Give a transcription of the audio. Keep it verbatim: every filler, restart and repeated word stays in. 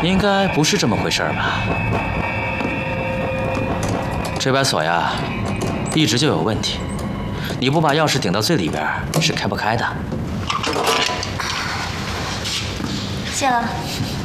应该不是这么回事吧？这把锁呀，一直就有问题。你不把钥匙顶到最里边，是开不开的。 谢了。